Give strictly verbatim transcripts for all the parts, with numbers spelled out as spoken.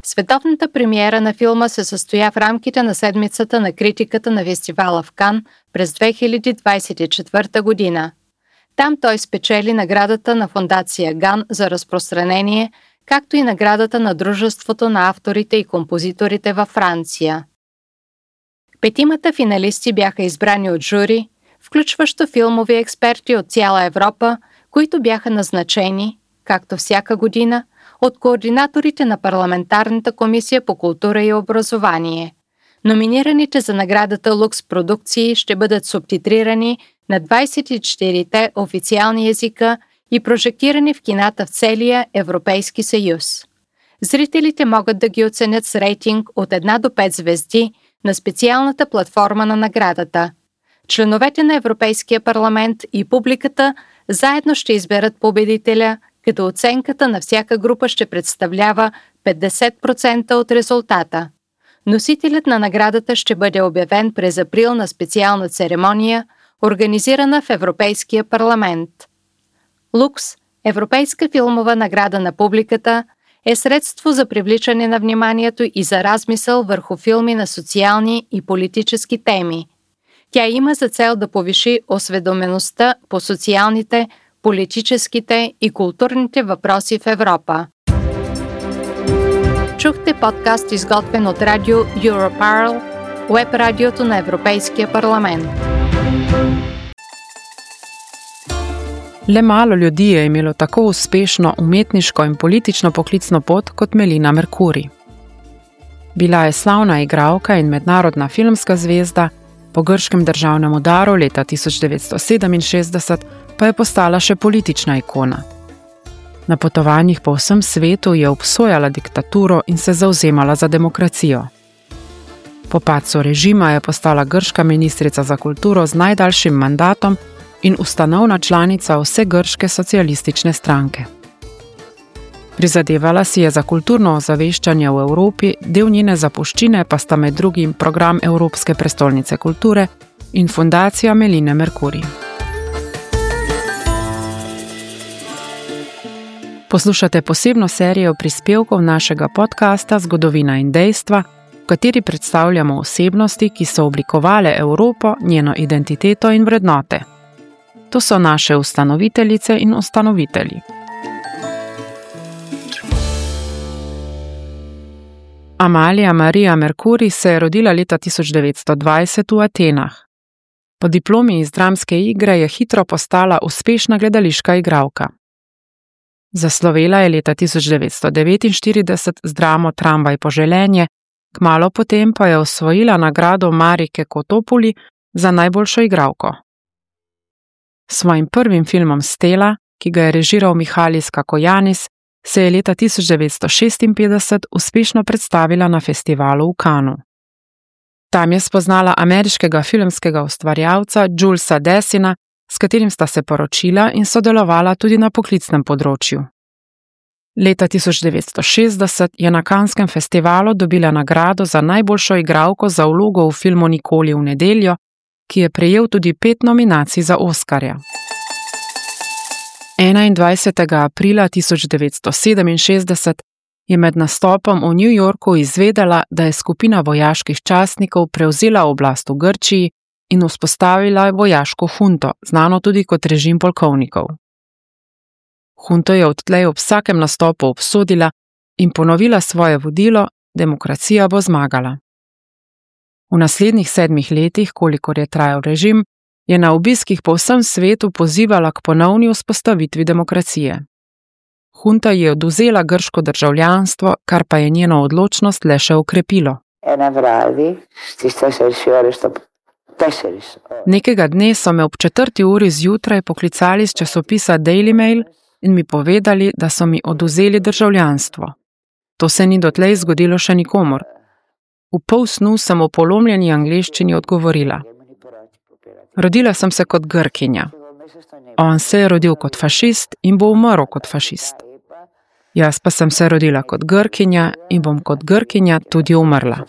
Световната премиера на филма се състоя в рамките на седмицата на критиката на фестивала в Кан през две хиляди двадесет и четвърта година. Там той спечели наградата на фондация ГАН за разпространение, както и наградата на Дружеството на авторите и композиторите във Франция. Петимата финалисти бяха избрани от жури, включващо филмови експерти от цяла Европа, които бяха назначени, както всяка година, от координаторите на Парламентарната комисия по култура и образование. Номинираните за наградата Лукс продукции ще бъдат субтитрирани на двадесет и четирите официални езика и прожектирани в кината в целия Европейски съюз. Зрителите могат да ги оценят с рейтинг от една до пет звезди на специалната платформа на наградата. Членовете на Европейския парламент и публиката заедно ще изберат победителя, като оценката на всяка група ще представлява петдесет процента от резултата. Носителят на наградата ще бъде обявен през април на специална церемония, организирана в Европейския парламент. Лукс, Европейска филмова награда на публиката, е средство за привличане на вниманието и за размисъл върху филми на социални и политически теми. Тя има за цел да повиши осведомеността по социалните, политическите и културните въпроси в Европа. Чухте подкаст, изготвен от радио Europarl, уеб радиото на Европейския парламент. Le malo ljudi je imelo tako uspešno umetniško in politično poklicno pot kot Melina Mercouri. Bila je slavna igralka in mednarodna filmska zvezda, po grškem državnem udaru leta tisoč devetsto sedeminšestdeset pa je postala še politična ikona. Na potovanjih po vsem svetu je obsojala diktaturo in se zavzemala za demokracijo. Po padcu režima je postala grška ministrica za kulturo z najdaljšim mandatom in ustanovna članica vse grške socialistične stranke. Prizadevala si je za kulturno ozaveščanje v Evropi, del njene zapuščine pa sta med drugim program Evropske prestolnice kulture in fundacija Meline Mercouri. Poslušate posebno serijo prispevkov našega podcasta Zgodovina in dejstva, v kateri predstavljamo osebnosti, ki so oblikovale Evropo, njeno identiteto in vrednote. To so naše ustanoviteljice in ustanovitelji. Amalia Maria Mercouri se je rodila leta tisoč devetsto dvajset v Atenah. Po diplomi iz dramske igre je hitro postala uspešna gledališka igralka. Zaslovela je leta tisoč devetsto devetinštirideset z dramo Tramvaj poželenje, kmalu potem pa je osvojila nagrado Marike Kotopuli za najboljšo igralko. S svojim prvim filmom Stela, ki ga je režiral Mihalis Kakojanis, se je leta tisoč devetsto šestinpetdeset uspešno predstavila na festivalu v Cannesu. Tam je spoznala ameriškega filmskega ustvarjalca Julesa Dessina, s katerim sta se poročila in sodelovala tudi na poklicnem področju. Leta tisoč devetsto šestdeset je na Canneskem festivalu dobila nagrado za najboljšo igralko za vlogo v filmu Nikoli v nedeljo, ki je prejel tudi pet nominacij za Oskarja. enaindvajsetega aprila tisoč devetsto sedeminšestdeset je med nastopom v New Yorku izvedela, da je skupina vojaških častnikov prevzela oblast v Grčiji in vzpostavila vojaško hunto, znano tudi kot režim polkovnikov. Hunto je odtlej ob vsakem nastopu obsodila in ponovila svoje vodilo: demokracija bo zmagala. V naslednjih sedmih letih, kolikor je trajal režim, je na obiskih po vsem svetu pozivala k ponovni vzpostavitvi demokracije. Hunta je odvzela grško državljanstvo, kar pa je njeno odločnost le še okrepilo. Nekega dne so me ob četrti uri zjutraj poklicali z časopisa Daily Mail in mi povedali, da so mi odvzeli državljanstvo. To se ni dotlej zgodilo še nikomur. V pol snu sem v polomljeni angleščini odgovorila: rodila sem se kot Grkinja. On se je rodil kot fašist in bo umrl kot fašist. Jaz pa sem se rodila kot Grkinja in bom kot Grkinja tudi umrla.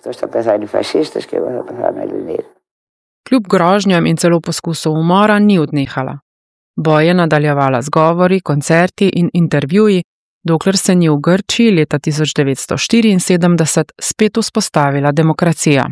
Kljub grožnjam in celo poskusu umora ni odnehala. Boj je nadaljevala z govori, koncerti in intervjuji dokler se ni v Grčiji leta tisoč devetsto štiriinsedemdeset spet vzpostavila demokracija.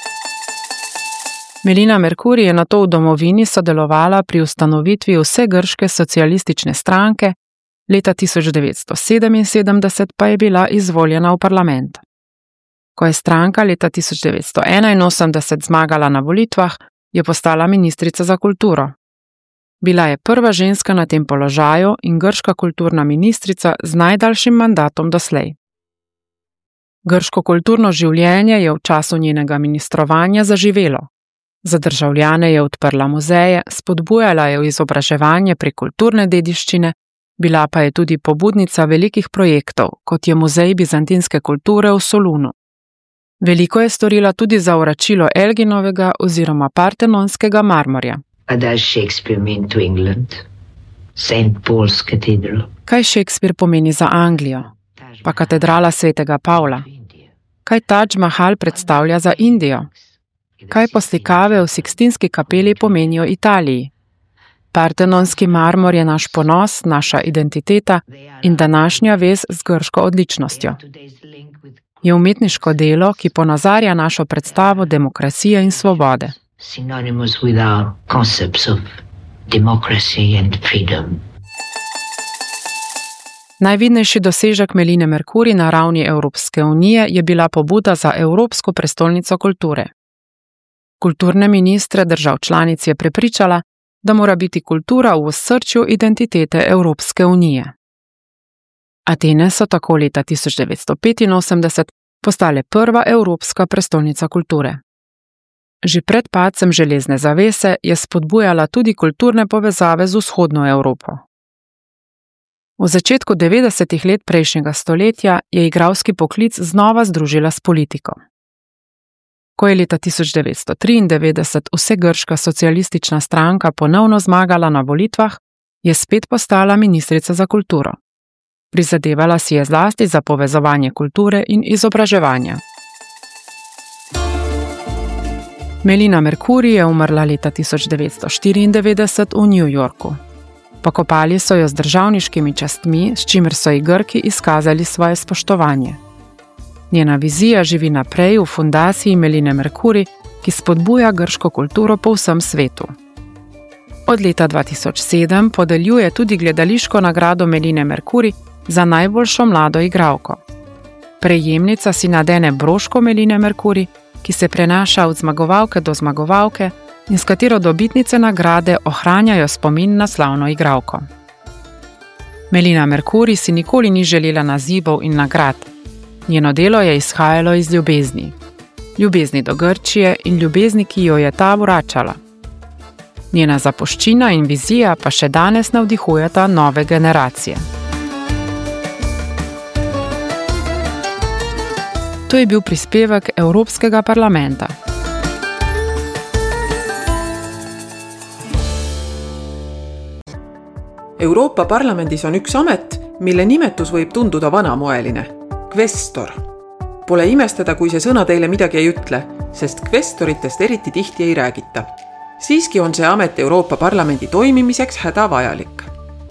Melina Mercouri je nato v domovini sodelovala pri ustanovitvi vse grške socialistične stranke, leta tisoč devetsto sedeminsedemdeset pa je bila izvoljena v parlament. Ko je stranka leta tisoč devetsto enainosemdeset zmagala na volitvah, je postala ministrica za kulturo. Bila je prva ženska na tem položaju in grška kulturna ministrica z najdaljšim mandatom doslej. Grško kulturno življenje je v času njenega ministrovanja zaživelo. Za državljane je odprla muzeje, spodbujala je izobraževanje prek kulturne dediščine, bila pa je tudi pobudnica velikih projektov, kot je Muzej bizantinske kulture v Solunu. Veliko je storila tudi za vračilo Elginovega oziroma Partenonskega marmorja. Kaj Shakespeare pomeni za Anglijo? Pa katedrala svetega Pavla? Kaj Taj Mahal predstavlja za Indijo? Kaj poslikave v Sikstinski kapeli pomenijo Italiji? Partenonski marmor je naš ponos, naša identiteta in današnja vez z grško odličnostjo. Je umetniško delo, ki ponazarja našo predstavo demokracije in svobode. Najvidnejši dosežek Meline Mercouri na ravni Evropske unije je bila pobuda za Evropsko prestolnico kulture. Kulturne ministre držav članic je prepričala, da mora biti kultura v osrčju identitete Evropske unije. Atene so tako leta tisoč devetsto petinosemdeset postale prva Evropska prestolnica kulture. Že pred padcem železne zavese je spodbujala tudi kulturne povezave z vzhodno Evropo. V začetku devetdesetih let prejšnjega stoletja je igralski poklic znova združila s politiko. Ko je leta tisoč devetsto triindevetdeset vsegrška socialistična stranka ponovno zmagala na volitvah, je spet postala ministrica za kulturo. Prizadevala si je zlasti za povezovanje kulture in izobraževanja. Melina Mercouri je umrla leta tisoč devetsto štiriindevetdeset v New Yorku. Pokopali so jo z državniškimi častmi, s čimer so ji Grki izkazali svoje spoštovanje. Njena vizija živi naprej v fundaciji Meline Mercouri, ki spodbuja grško kulturo po vsem svetu. Od leta dva tisoč sedem podeljuje tudi gledališko nagrado Meline Mercouri za najboljšo mlado igralko. Prejemnica si nadene broško Meline Mercouri, ki se prenaša od zmagovalke do zmagovalke in s katero dobitnice nagrade ohranjajo spomin na slavno igralko. Melina Mercouri si nikoli ni želela nazivov in nagrad. Njeno delo je izhajalo iz ljubezni. Ljubezni do Grčije in ljubezni, ki jo je ta vračala. Njena zapuščina in vizija pa še danes navdihujeta nove generacije. To je bil prispevek Evropskega parlamenta. Euroopa Parlamendis on üks amet, mille nimetus võib tunduda vanamoeline. Kvestor. Pole imestada, kui see sõna teile midagi ei ütle, sest kvestoritest eriti tihti ei räägita. Siiski on see amet Euroopa Parlamendi toimimiseks hädavajalik.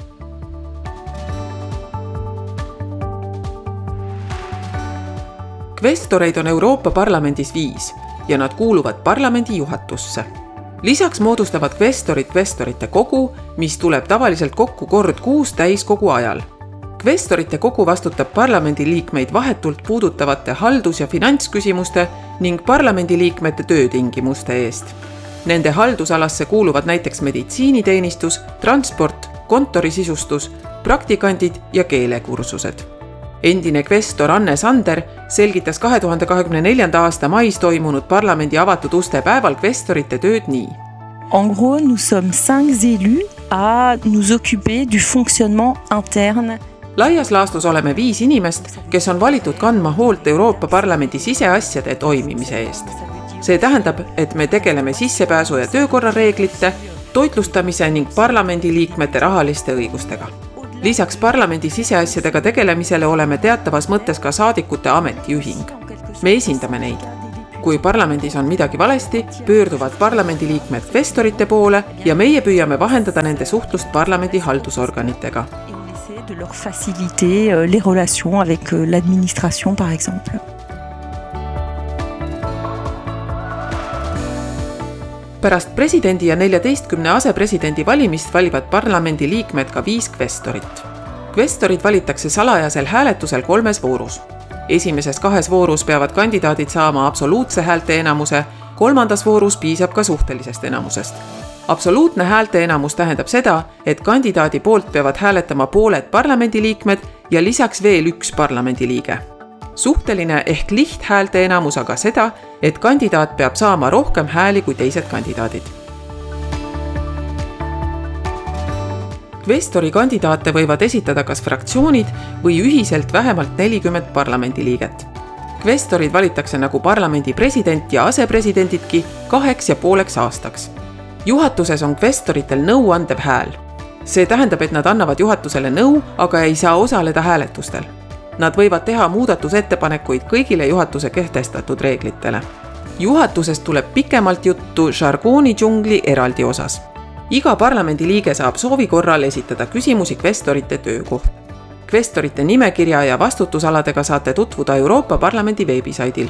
Kvestoreid on Euroopa Parlamendis viis ja nad kuuluvad parlamendi juhatusse. Lisaks moodustavad kvestorid kvestorite kogu, mis tuleb tavaliselt kokku kord kuus täiskogu ajal. Kvestorite kogu vastutab parlamendi liikmeid vahetult puudutavate haldus- ja finantsküsimuste ning parlamendi liikmete töötingimuste eest. Nende haldusalasse kuuluvad näiteks meditsiiniteenistus, transport, kontorisisustus, praktikandid ja keelekursused. Endine kvestor Anne Sander selgitas kahe tuhande kahekümne neljanda aasta mais toimunud parlamendi avatud uste päeval kvestorite tööd nii. En gros, nous sommes cinq élus à nous occuper du fonctionnement interne. Laias laastus oleme viis inimest, kes on valitud kandma hoolt Euroopa Parlamendi siseasjade toimimise eest. See tähendab, et me tegeleme sissepääsu ja töökorra reeglite, toitlustamise ning parlamendi liikmete rahaliste õigustega. Lisaks parlamendi siseasjadega tegelemisele oleme teatavas mõttes ka saadikute ametiühing. Me esindame neid. Kui parlamendis on midagi valesti, pöörduvad parlamendi liikmed kvestorite poole ja meie püüame vahendada nende suhtlust parlamendi haldusorganitega. de leur faciliter les relations avec l'administration par exemple. Pärast presidendi ja neljateistkümne asepresidendi valimist valivad parlamendi liikmed ka viis kvestorit. Kvestorid valitakse salajasel hääletusel kolmes voorus. Esimeses kahes voorus peavad kandidaadid saama absoluutse häälte enamuse, kolmandas voorus piisab ka suhtelisest enamusest. Absoluutne häälte enamus tähendab seda, et kandidaadi poolt peavad hääletama pooled parlamendiliikmed ja lisaks veel üks parlamendiliige. Suhteline ehk lihthäälte enamus aga seda, et kandidaat peab saama rohkem hääli kui teised kandidaadid. Kvestori kandidaate võivad esitada kas fraktsioonid või ühiselt vähemalt nelikümmend parlamendiliiget. Kvestorid valitakse nagu parlamendi president ja asepresidendidki kaheks ja pooleks aastaks. Juhatuses on kvestoritel nõu andev hääl. See tähendab, et nad annavad juhatusele nõu, aga ei saa osaleda hääletustel. Nad võivad teha muudatusettepanekuid kõigile juhatuse kehtestatud reeglitele. Juhatusest tuleb pikemalt juttu žargooni džungli eraldi osas. Iga parlamendiliige saab soovi korral esitada küsimusi kvestorite töö kohta. Kvestorite nimekirja ja vastutusaladega saate tutvuda Euroopa Parlamendi veebisaidil.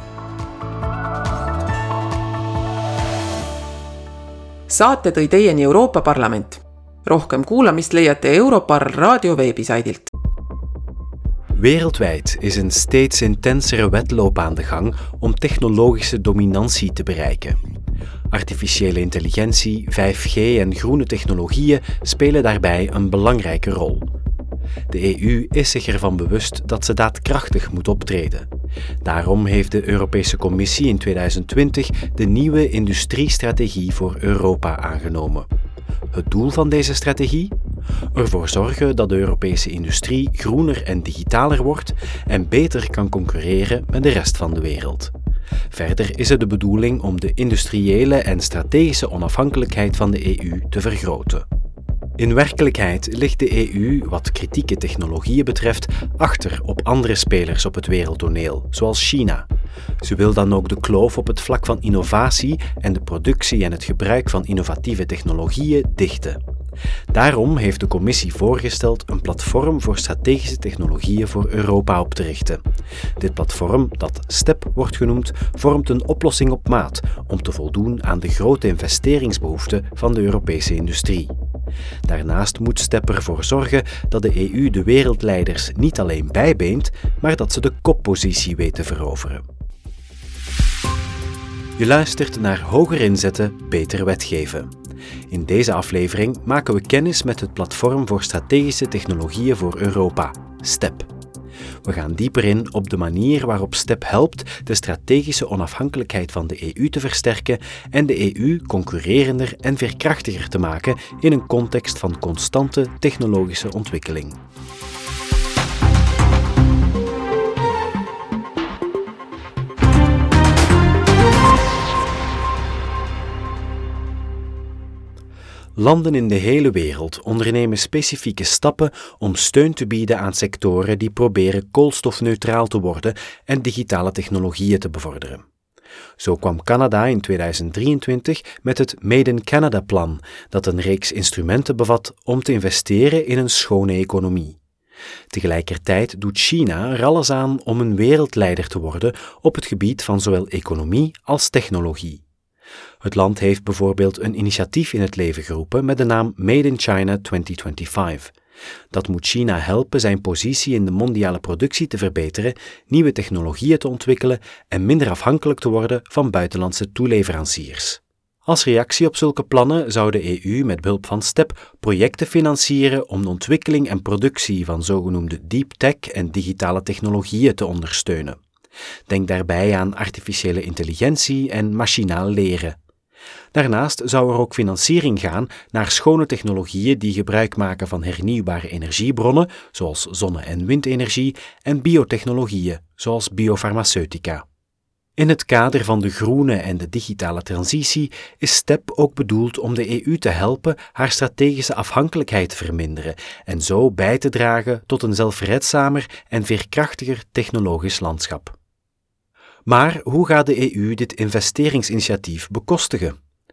Saate tõi teieni Euroopa Parlament. Rohkem kuulamist leiate Europarl raadio veebisaidilt. Wereldwijd is een steeds intensere wedloop aan de gang om technologische dominantie te bereiken. Artificiële intelligentie, vijf G en groene technologieën spelen daarbij een belangrijke rol. De E U is zich ervan bewust dat ze daadkrachtig moet optreden. Daarom heeft de Europese Commissie in tweeduizend twintig de nieuwe industriestrategie voor Europa aangenomen. Het doel van deze strategie? Ervoor zorgen dat de Europese industrie groener en digitaler wordt en beter kan concurreren met de rest van de wereld. Verder is het de bedoeling om de industriële en strategische onafhankelijkheid van de E U te vergroten. In werkelijkheid ligt de E U, wat kritieke technologieën betreft, achter op andere spelers op het wereldtoneel, zoals China. Ze wil dan ook de kloof op het vlak van innovatie en de productie en het gebruik van innovatieve technologieën dichten. Daarom heeft de Commissie voorgesteld een platform voor strategische technologieën voor Europa op te richten. Dit platform, dat STEP wordt genoemd, vormt een oplossing op maat om te voldoen aan de grote investeringsbehoeften van de Europese industrie. Daarnaast moet STEP ervoor zorgen dat de E U de wereldleiders niet alleen bijbeent, maar dat ze de koppositie weet te veroveren. Je luistert naar Hoger inzetten, beter wetgeven. In deze aflevering maken we kennis met het platform voor strategische technologieën voor Europa, STEP. We gaan dieper in op de manier waarop STEP helpt de strategische onafhankelijkheid van de E U te versterken en de E U concurrerender en veerkrachtiger te maken in een context van constante technologische ontwikkeling. Landen in de hele wereld ondernemen specifieke stappen om steun te bieden aan sectoren die proberen koolstofneutraal te worden en digitale technologieën te bevorderen. Zo kwam Canada in tweeduizend drieëntwintig met het Made in Canada-plan, dat een reeks instrumenten bevat om te investeren in een schone economie. Tegelijkertijd doet China er alles aan om een wereldleider te worden op het gebied van zowel economie als technologie. Het land heeft bijvoorbeeld een initiatief in het leven geroepen met de naam Made in China twintig vijfentwintig. Dat moet China helpen zijn positie in de mondiale productie te verbeteren, nieuwe technologieën te ontwikkelen en minder afhankelijk te worden van buitenlandse toeleveranciers. Als reactie op zulke plannen zou de E U met behulp van STEP projecten financieren om de ontwikkeling en productie van zogenoemde deep tech en digitale technologieën te ondersteunen. Denk daarbij aan artificiële intelligentie en machinaal leren. Daarnaast zou er ook financiering gaan naar schone technologieën die gebruik maken van hernieuwbare energiebronnen, zoals zonne- en windenergie, en biotechnologieën, zoals biofarmaceutica. In het kader van de groene en de digitale transitie is STEP ook bedoeld om de E U te helpen haar strategische afhankelijkheid te verminderen en zo bij te dragen tot een zelfredzamer en veerkrachtiger technologisch landschap. Maar hoe gaat de E U dit investeringsinitiatief bekostigen?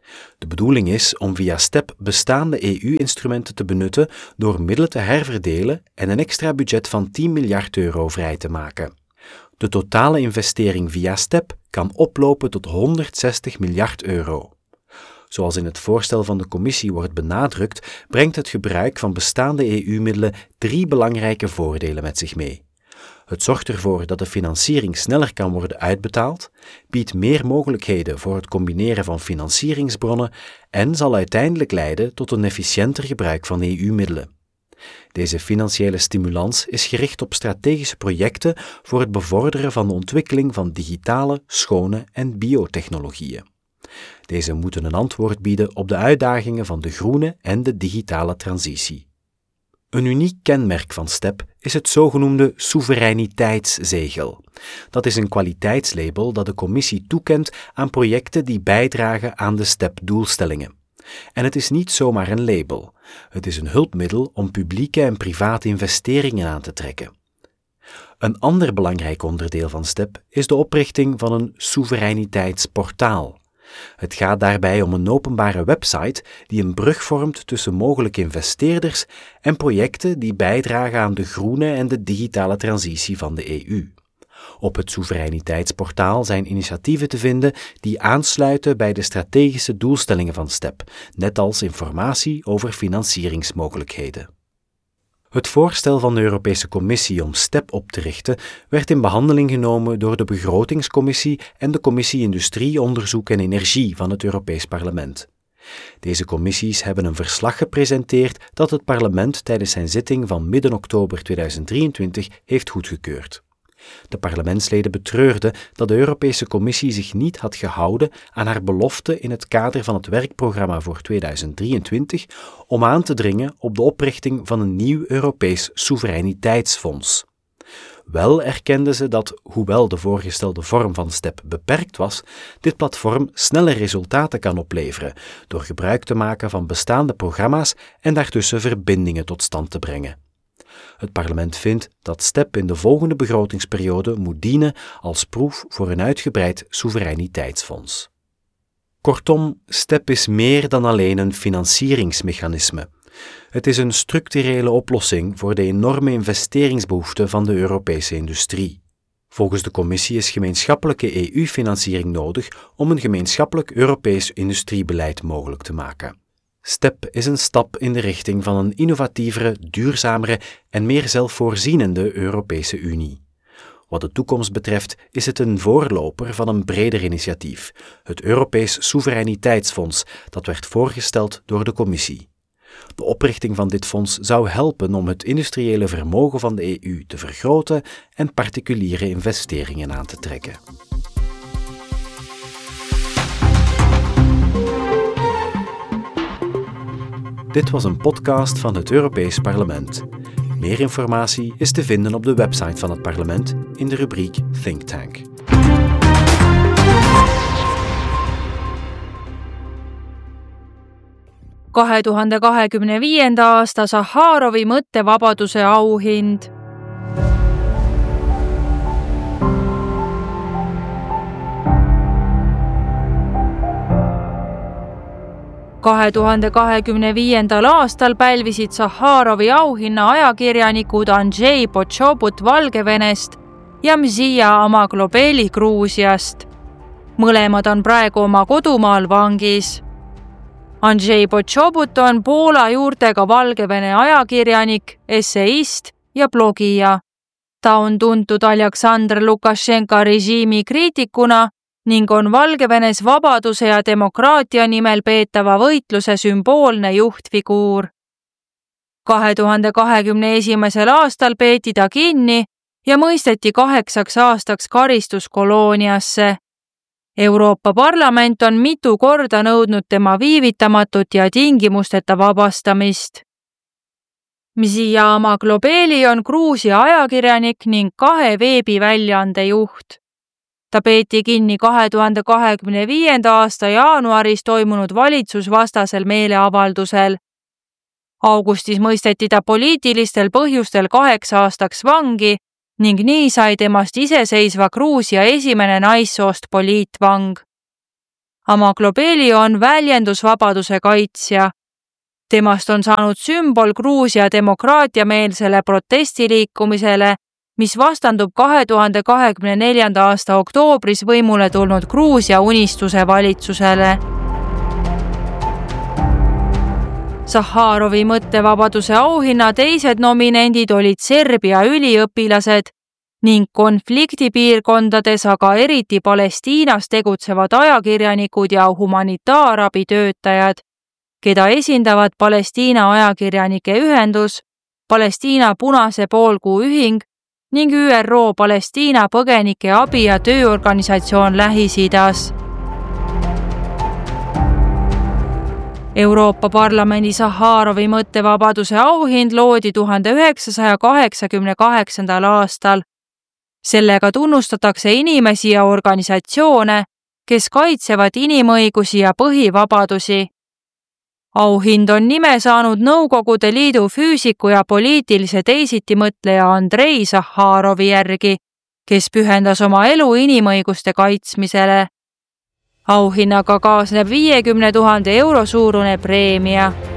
De bedoeling is om via STEP bestaande E U-instrumenten te benutten door middelen te herverdelen en een extra budget van tien miljard euro vrij te maken. De totale investering via STEP kan oplopen tot honderdzestig miljard euro. Zoals in het voorstel van de Commissie wordt benadrukt, brengt het gebruik van bestaande E U-middelen drie belangrijke voordelen met zich mee. Het zorgt ervoor dat de financiering sneller kan worden uitbetaald, biedt meer mogelijkheden voor het combineren van financieringsbronnen en zal uiteindelijk leiden tot een efficiënter gebruik van E U-middelen. Deze financiële stimulans is gericht op strategische projecten voor het bevorderen van de ontwikkeling van digitale, schone en biotechnologieën. Deze moeten een antwoord bieden op de uitdagingen van de groene en de digitale transitie. Een uniek kenmerk van STEP is het zogenoemde soevereiniteitszegel. Dat is een kwaliteitslabel dat de Commissie toekent aan projecten die bijdragen aan de STEP-doelstellingen. En het is niet zomaar een label. Het is een hulpmiddel om publieke en private investeringen aan te trekken. Een ander belangrijk onderdeel van STEP is de oprichting van een soevereiniteitsportaal. Het gaat daarbij om een openbare website die een brug vormt tussen mogelijke investeerders en projecten die bijdragen aan de groene en de digitale transitie van de E U. Op het soevereiniteitsportaal zijn initiatieven te vinden die aansluiten bij de strategische doelstellingen van STEP, net als informatie over financieringsmogelijkheden. Het voorstel van de Europese Commissie om STEP op te richten werd in behandeling genomen door de Begrotingscommissie en de Commissie Industrie, Onderzoek en Energie van het Europees Parlement. Deze commissies hebben een verslag gepresenteerd dat het parlement tijdens zijn zitting van midden oktober tweeduizend drieëntwintig heeft goedgekeurd. De parlementsleden betreurden dat de Europese Commissie zich niet had gehouden aan haar belofte in het kader van het werkprogramma voor tweeduizend drieëntwintig om aan te dringen op de oprichting van een nieuw Europees soevereiniteitsfonds. Wel erkenden ze dat, hoewel de voorgestelde vorm van STEP beperkt was, dit platform snelle resultaten kan opleveren door gebruik te maken van bestaande programma's en daartussen verbindingen tot stand te brengen. Het parlement vindt dat STEP in de volgende begrotingsperiode moet dienen als proef voor een uitgebreid soevereiniteitsfonds. Kortom, STEP is meer dan alleen een financieringsmechanisme. Het is een structurele oplossing voor de enorme investeringsbehoeften van de Europese industrie. Volgens de Commissie is gemeenschappelijke E U-financiering nodig om een gemeenschappelijk Europees industriebeleid mogelijk te maken. STEP is een stap in de richting van een innovatievere, duurzamere en meer zelfvoorzienende Europese Unie. Wat de toekomst betreft is het een voorloper van een breder initiatief, het Europees Soevereiniteitsfonds, dat werd voorgesteld door de Commissie. De oprichting van dit fonds zou helpen om het industriële vermogen van de E U te vergroten en particuliere investeringen aan te trekken. Dit was een podcast van het Europees Parlement. Meer informatie is te vinden op de website van het parlement in de rubriek Think Tank. kahe tuhande kahekümne viienda aasta Sahharovi mõttevabaduse auhind. kahe tuhande kahekümne viiendal aastal pälvisid Sahharovi auhinna ajakirjanikud Andrzej Poczobut Valgevenest ja Mzia Amaglobeli Gruusiast. Mõlemad on praegu oma kodumaal vangis. Andrzej Poczobut on Poola juurtega Valgevene ajakirjanik, esseist ja blogija. Ta on tuntud Aleksandr Lukašenka režiimi kriitikuna ning on Valgevenes vabaduse ja demokraatia nimel peetava võitluse sümboolne juhtfiguur. kahe tuhande kahekümne esimesel aastal peeti ta kinni ja mõisteti kaheksaks aastaks karistuskolooniasse. Euroopa Parlament on mitu korda nõudnud tema viivitamatut ja tingimusteta vabastamist. Mzia Amaglobeli on Gruusia ajakirjanik ning kahe veebiväljaande juht. Ta peeti kinni kahe tuhande kahekümne viienda aasta jaanuaris toimunud valitsusvastasel meeleavaldusel. Augustis mõisteti ta poliitilistel põhjustel kaheks aastaks vangi ning nii sai temast iseseisva Gruusia esimene naissoost poliitvang. Amaglobeli on väljendusvabaduse kaitsja. Temast on saanud sümbol Gruusia demokraatiameelsele protestiliikumisele, mis vastandub kahe tuhande kahekümne neljanda aasta oktoobris võimule tulnud Gruusia unistuse valitsusele. Sahharovi mõttevabaduse auhinna teised nominendid olid Serbia üliõpilased ning konfliktipiirkondades, aga eriti Palestiinas tegutsevad ajakirjanikud ja humanitaarabitöötajad, keda esindavad Palestiina ajakirjanike ühendus, Palestiina Punase Poolkuu ühing ning Ü R O Palestiina põgenike abi- ja tööorganisatsioon Lähis-Idas. Euroopa Parlamendi Sahharovi mõttevabaduse auhind loodi tuhande üheksasaja kaheksakümne kaheksandal aastal. Sellega tunnustatakse inimesi ja organisatsioone, kes kaitsevad inimõigusi ja põhivabadusi. Auhind on nime saanud Nõukogude Liidu füüsiku ja poliitilise teisitimõtleja Andrei Sahharovi järgi, kes pühendas oma elu inimõiguste kaitsmisele. Auhinnaga kaasneb viiekümne tuhande euro suurune preemia.